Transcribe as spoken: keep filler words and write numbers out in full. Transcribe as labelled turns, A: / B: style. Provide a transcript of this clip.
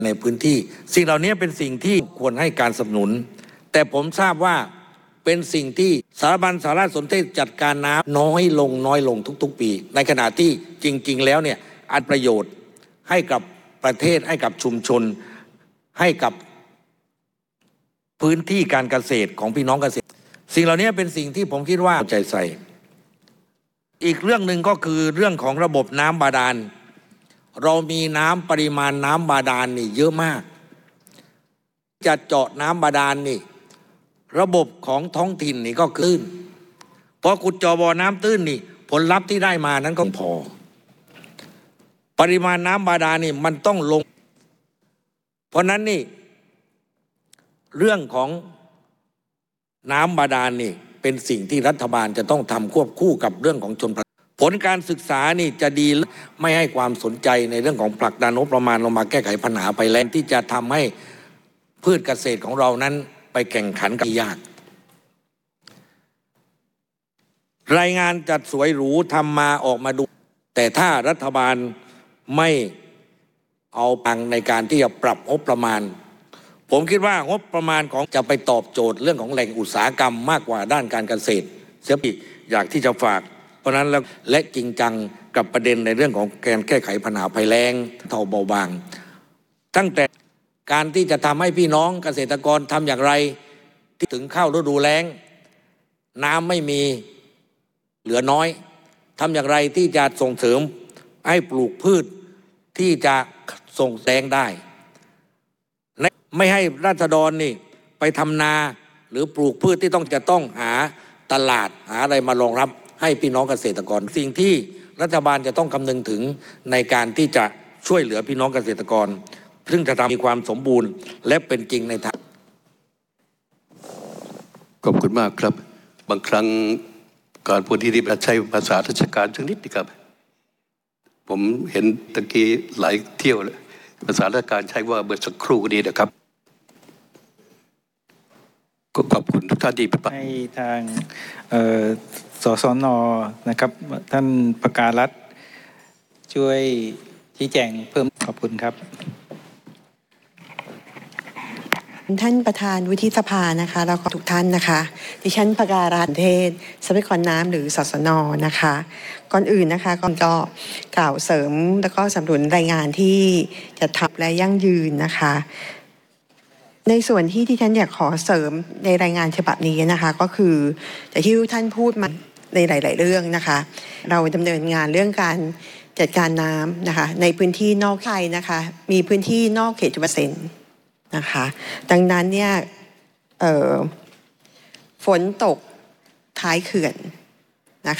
A: ในพื้นที่สิ่งเหล่านี้เป็นสิ่งที่ควรให้การสนับสนุนแต่ผมทราบว่าเป็นสิ่งที่สถาบันสารสนเทศจัดการน้ำน้อยลงน้อยลงทุกๆปีในขณะที่จริงๆแล้วเนี่ยอันประโยชน์ให้กับประเทศให้กับชุมชนให้กับพื้นที่การเกษตรของพี่น้องเกษตรสิ่งเหล่านี้เป็นสิ่งที่ผมคิดว่าใจใส่อีกเรื่องหนึ่งก็คือเรื่องของระบบน้ำบาดาลเรามีน้ำปริมาณน้ำบาดาลนี่เยอะมากจะเจาะน้ำบาดาลนี่ระบบของท้องถิ่นนี่ก็ตื้นพอขุดเจาะบ่อน้ำตื้นนี่ผลลัพธ์ที่ได้มานั้นก็พอปริมาณน้ำบาดาลนี่มันต้องลงเพราะนั้นนี่เรื่องของน้ำบาดาลนี่เป็นสิ่งที่รัฐบาลจะต้องทำควบคู่กับเรื่องของชนประทานผลการศึกษานี่จะดีไม่ให้ความสนใจในเรื่องของผลักดันงบประมาณลงมาแก้ไขปัญหาไปแล้วที่จะทำให้พืชเกษตรของเรานั้นไปแข่งขันกันยากรายงานจัดสวยหรูทำมาออกมาดูแต่ถ้ารัฐบาลไม่เอาตังในการที่จะปรับงบประมาณผมคิดว่างบประมาณของจะไปตอบโจทย์เรื่องของแหล่งอุตสาหกรรมมากกว่าด้านการเกษตรเสียอีกอยากที่จะฝากเพราะนั้นแล้วและจริงจังกับประเด็นในเรื่องของการแก้ไขปัญหาภัยแล้งเท่าเบาบางตั้งแต่การที่จะทำให้พี่น้องเกษตรกรทำอย่างไรที่ถึงเข้าฤดูแล้งน้ำไม่มีเหลือน้อยทำอย่างไรที่จะส่งเสริมให้ปลูกพืชที่จะส่งแสงได้ไม่ให้ราษฎรนี่ไปทำนาหรือปลูกพืชที่ต้องจะต้องหาตลาดหาอะไรมารองรับให้พี่น้องเกษตรกรสิ่งที่รัฐบาลจะต้องคำนึงถึงในการที่จะช่วยเหลือพี่น้องเกษตรกรซึ่งจะทำมีความสมบูรณ์และเป็นจริงในทาง
B: ขอบคุณมากครับบางครั้งการพูดที่ที่ใช้ภาษาราชการสักนิดนะครับผมเห็นตะกี้หลายเที่ยวเลยภาษาราชการใช้ว่าเมื่อสักครู่นี้นะครับก็ขอบคุณทุกท่านที่
C: ให้ทางสสนนะครับท่านประกาศรัฐช่วยชี้แจงเพิ่มขอบคุณครับ
D: ท่านประธานวุฒิสภานะคะแล้วก็ทุกท่านนะคะดิฉันประกาศรัฐเทศทรัพยากรน้ำหรือสสนนะคะก่อนอื่นนะคะก่อนก็กล่าวเสริมแล้วก็สนับสนุนรายงานที่จะทำและยั่งยืนนะคะในส่วนที่ที่ฉันอยากขอเสริมในรายงานฉบับนี้นะคะก็คือจากที่ท่านพูดมาในหลายๆเรื่องนะคะเราดำเนินงานเรื่องการจัดการน้ำนะคะในพื้นที่นอกไทยนะคะมีพื้นที่นอกเขตจุดเปอร์เซ็นต์นะคะดังนั้นเนี่ยฝนตกท้ายเขื่อน